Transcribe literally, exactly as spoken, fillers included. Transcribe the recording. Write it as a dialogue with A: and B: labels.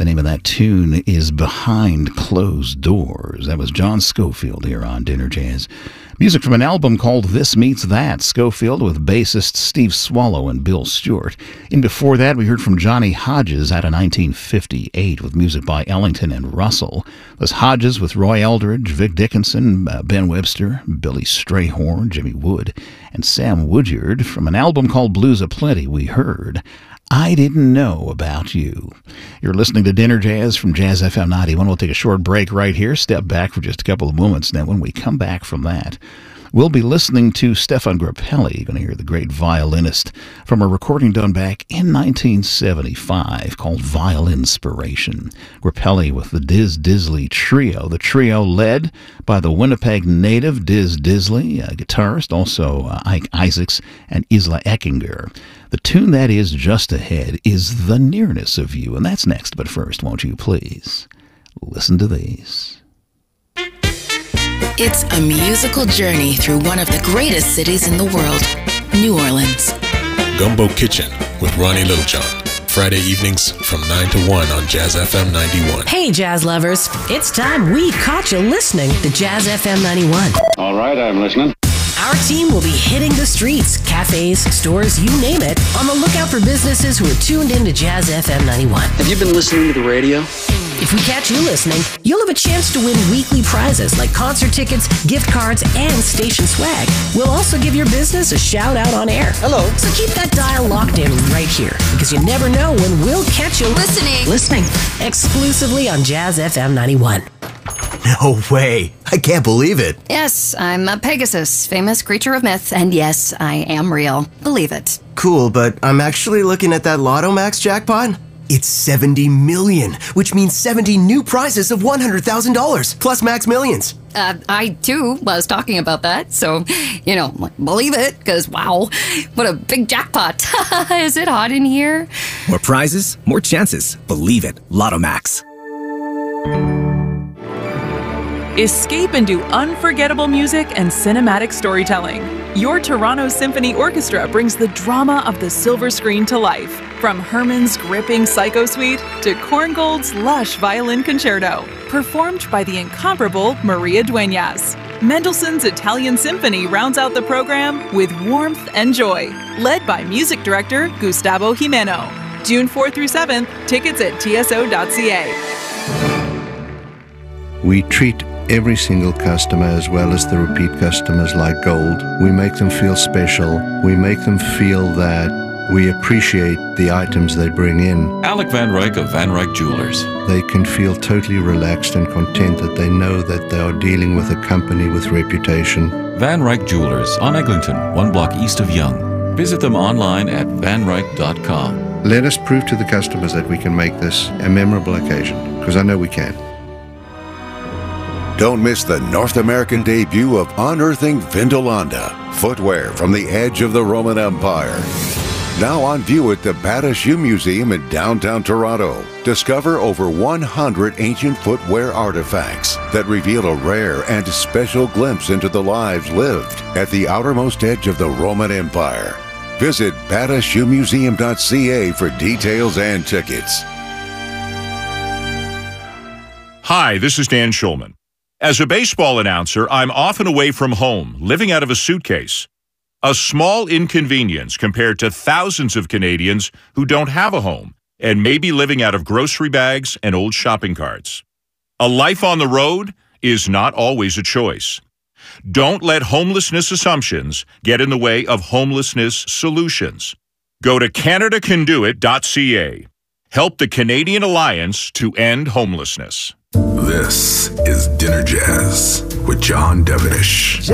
A: The name of that tune is Behind Closed Doors. That was John Scofield here on Dinner Jazz. Music from an album called This Meets That, Scofield with bassist Steve Swallow and Bill Stewart. And before that, we heard from Johnny Hodges out of nineteen fifty-eight with music by Ellington and Russell. It was Hodges with Roy Eldridge, Vic Dickinson, uh, Ben Webster, Billy Strayhorn, Jimmy Wood, and Sam Woodyard. From an album called Blues Aplenty, we heard I Didn't Know About You. You're listening to Dinner Jazz from Jazz F M ninety-one. We'll take a short break right here, step back for just a couple of moments. Now, when we come back from that, we'll be listening to Stefan Grappelli. You're going to hear the great violinist from a recording done back in nineteen seventy-five called Violinspiration. Grappelli with the Diz Disley Trio. The trio led by the Winnipeg native Diz Disley, a guitarist, also uh, Ike Isaacs and Isla Eckinger. The tune that is just ahead is The Nearness of You, and that's next. But first, won't you please listen to these.
B: It's a musical journey through one of the greatest cities in the world, New Orleans.
C: Gumbo Kitchen with Ronnie Littlejohn. Friday evenings from nine to one on Jazz F M ninety-one.
D: Hey, jazz lovers. It's time we caught you listening to Jazz F M ninety-one.
E: All right, I'm listening.
D: Our team will be hitting the streets, cafes, stores, you name it, on the lookout for businesses who are tuned into Jazz F M ninety-one.
F: Have you been listening to the radio?
D: If we catch you listening, you'll have a chance to win weekly prizes like concert tickets, gift cards, and station swag. We'll also give your business a shout out on air.
F: Hello.
D: So keep that dial locked in right here, because you never know when we'll catch you
B: Listening.
D: Listening. Exclusively on Jazz F M ninety-one.
G: No way. I can't believe it.
H: Yes, I'm a Pegasus, famous creature of myth, and yes, I am real. Believe it.
G: Cool, but I'm actually looking at that Lotto Max jackpot. It's seventy million, which means seventy new prizes of one hundred thousand dollars, plus Max Millions.
H: Uh, I, too, was talking about that, so, you know, believe it, because, wow, what a big jackpot. Is it hot in here?
I: More prizes, more chances. Believe it. Lotto Max.
J: Escape into unforgettable music and cinematic storytelling. Your Toronto Symphony Orchestra brings the drama of the silver screen to life. From Herman's gripping Psycho Suite to Korngold's lush violin concerto. Performed by the incomparable Maria Dueñas. Mendelssohn's Italian Symphony rounds out the program with warmth and joy. Led by music director Gustavo Jimeno. June fourth through seventh, tickets at T S O dot C A.
K: We treat every single customer as well as the repeat customers like gold. We make them feel special. We make them feel that we appreciate the items they bring in.
L: Alec Van Ryk of Van Ryk Jewelers.
K: They can feel totally relaxed and content that they know that they are dealing with a company with reputation.
L: Van Ryk Jewelers on Eglinton, one block east of Yonge. Visit them online at van ryk dot com.
K: Let us prove to the customers that we can make this a memorable occasion, because I know we can.
M: Don't miss the North American debut of Unearthing Vindolanda, footwear from the edge of the Roman Empire. Now on view at the Bata Shoe Museum in downtown Toronto. Discover over one hundred ancient footwear artifacts that reveal a rare and special glimpse into the lives lived at the outermost edge of the Roman Empire. Visit bata shoe museum dot c a for details and tickets.
N: Hi, this is Dan Schulman. As a baseball announcer, I'm often away from home, living out of a suitcase. A small inconvenience compared to thousands of Canadians who don't have a home and may be living out of grocery bags and old shopping carts. A life on the road is not always a choice. Don't let homelessness assumptions get in the way of homelessness solutions. Go to canada can do it dot c a. Help the Canadian Alliance to end homelessness.
C: This is Dinner Jazz with John Devenish.